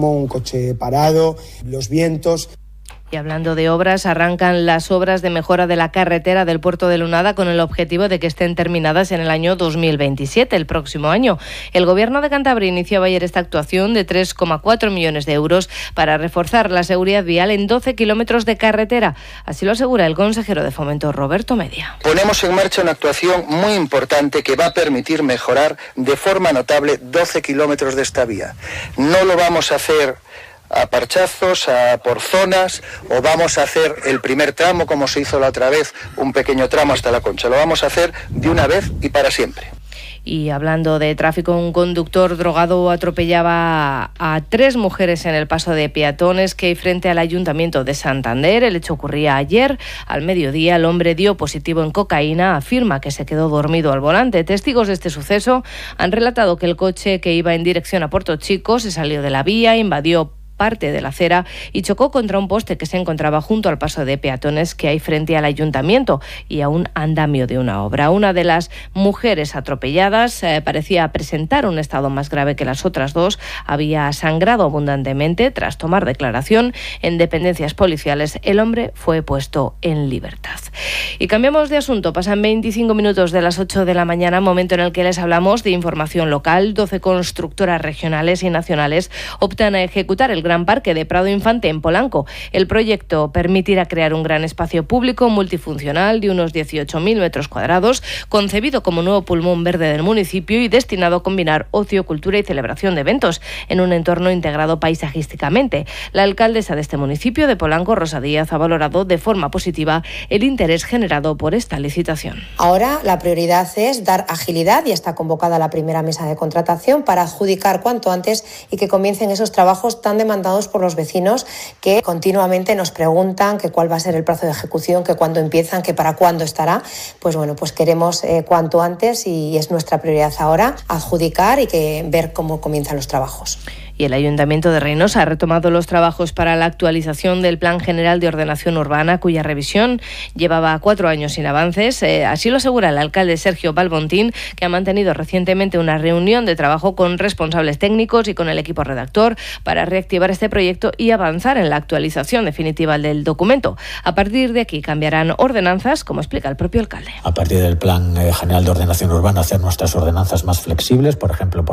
Un coche parado, los vientos. Y hablando de obras, arrancan las obras de mejora de la carretera del puerto de Lunada con el objetivo de que estén terminadas en el año 2027, el próximo año. El Gobierno de Cantabria iniciaba ayer esta actuación de 3,4 millones de euros para reforzar la seguridad vial en 12 kilómetros de carretera. Así lo asegura el consejero de Fomento, Roberto Media. Ponemos en marcha una actuación muy importante que va a permitir mejorar de forma notable 12 kilómetros de esta vía. No lo vamos a hacer a parchazos, por zonas, o vamos a hacer el primer tramo, como se hizo la otra vez, un pequeño tramo hasta La Concha. Lo vamos a hacer de una vez y para siempre. Y hablando de tráfico, un conductor drogado atropellaba a 3 mujeres en el paso de peatones que hay frente al Ayuntamiento de Santander. El hecho ocurría ayer. Al mediodía, el hombre dio positivo en cocaína. Afirma que se quedó dormido al volante. Testigos de este suceso han relatado que el coche que iba en dirección a Puerto Chico se salió de la vía, invadió parte de la acera y chocó contra un poste que se encontraba junto al paso de peatones que hay frente al ayuntamiento y a un andamio de una obra. Una de las mujeres atropelladas parecía presentar un estado más grave que las otras dos. Había sangrado abundantemente. Tras tomar declaración en dependencias policiales, el hombre fue puesto en libertad. Y cambiamos de asunto. Pasan 25 minutos de las 8 de la mañana, momento en el que les hablamos de información local. 12 constructoras regionales y nacionales optan a ejecutar el Gran Parque de Prado Infante en Polanco. El proyecto permitirá crear un gran espacio público multifuncional de unos 18.000 metros cuadrados, concebido como nuevo pulmón verde del municipio y destinado a combinar ocio, cultura y celebración de eventos en un entorno integrado paisajísticamente. La alcaldesa de este municipio de Polanco, Rosa Díaz, ha valorado de forma positiva el interés generado por esta licitación. Ahora la prioridad es dar agilidad y está convocada la primera mesa de contratación para adjudicar cuanto antes y que comiencen esos trabajos tan demandados por los vecinos que continuamente nos preguntan que cuál va a ser el plazo de ejecución, que cuándo empiezan, que para cuándo estará. Pues bueno, pues queremos cuanto antes y es nuestra prioridad ahora adjudicar y que ver cómo comienzan los trabajos. Y el Ayuntamiento de Reinosa ha retomado los trabajos para la actualización del Plan General de Ordenación Urbana, cuya revisión llevaba 4 años sin avances. Así lo asegura el alcalde Sergio Balbontín, que ha mantenido recientemente una reunión de trabajo con responsables técnicos y con el equipo redactor para reactivar este proyecto y avanzar en la actualización definitiva del documento. A partir de aquí cambiarán ordenanzas, como explica el propio alcalde. A partir del Plan General de Ordenación Urbana, hacer nuestras ordenanzas más flexibles. Por ejemplo,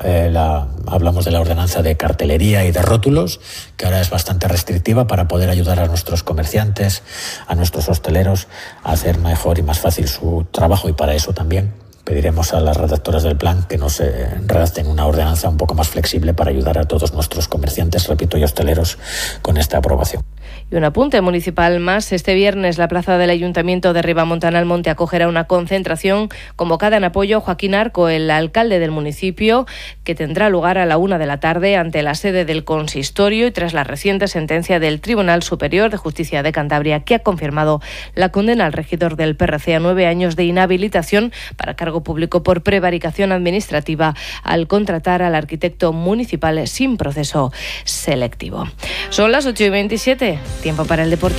hablamos de la ordenanza de cartelería y de rótulos, que ahora es bastante restrictiva para poder ayudar a nuestros comerciantes, a nuestros hosteleros a hacer mejor y más fácil su trabajo, y para eso también pediremos a las redactoras del plan que nos redacten una ordenanza un poco más flexible para ayudar a todos nuestros comerciantes, repito, y hosteleros con esta aprobación. Y un apunte municipal más. Este viernes la plaza del Ayuntamiento de Ribamontana Almonte acogerá una concentración convocada en apoyo a Joaquín Arco, el alcalde del municipio, que tendrá lugar a la 1 de la tarde ante la sede del consistorio y tras la reciente sentencia del Tribunal Superior de Justicia de Cantabria, que ha confirmado la condena al regidor del PRC a 9 años de inhabilitación para cargo público por prevaricación administrativa al contratar al arquitecto municipal sin proceso selectivo. Son las 8:27. Tiempo para el deporte.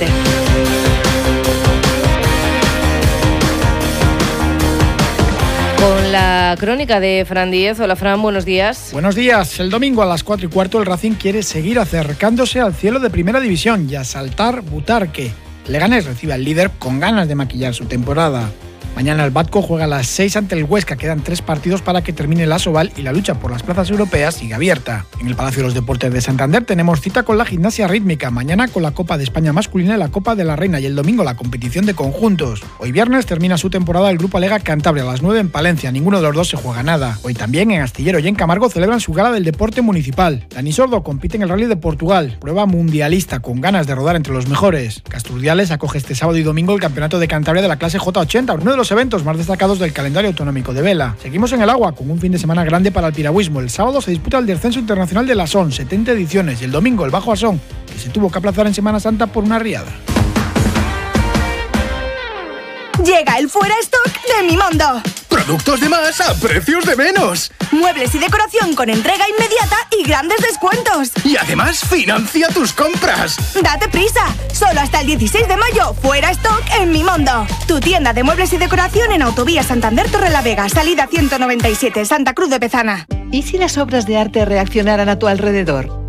Con la crónica de Fran Díez. Hola Fran, buenos días. Buenos días. El domingo a las 4:15 el Racing quiere seguir acercándose al cielo de Primera División y asaltar Butarque. Leganés recibe al líder con ganas de maquillar su temporada. Mañana el Batco juega a las 6 ante el Huesca. Quedan 3 partidos para que termine la Soval y la lucha por las plazas europeas sigue abierta. En el Palacio de los Deportes de Santander tenemos cita con la gimnasia rítmica. Mañana con la Copa de España masculina y la Copa de la Reina, y el domingo la competición de conjuntos. Hoy viernes termina su temporada el Grupo Alega Cantabria a las 9 en Palencia. Ninguno de los dos se juega nada. Hoy también en Astillero y en Camargo celebran su gala del deporte municipal. Dani Sordo compite en el Rally de Portugal, prueba mundialista con ganas de rodar entre los mejores. Castrurdiales acoge este sábado y domingo el Campeonato de Cantabria de la clase J80, uno de los eventos más destacados del calendario autonómico de vela. Seguimos en el agua con un fin de semana grande para el piragüismo. El sábado se disputa el descenso internacional del Asón, 70 ediciones, y el domingo el Bajo Asón, que se tuvo que aplazar en Semana Santa por una riada. Llega el Fuera Stock de Mimondo. Productos de más a precios de menos. Muebles y decoración con entrega inmediata y grandes descuentos. Y además financia tus compras. Date prisa. Solo hasta el 16 de mayo. Fuera Stock en Mimondo. Tu tienda de muebles y decoración en Autovía Santander Torrelavega, salida 197, Santa Cruz de Pezana. ¿Y si las obras de arte reaccionaran a tu alrededor?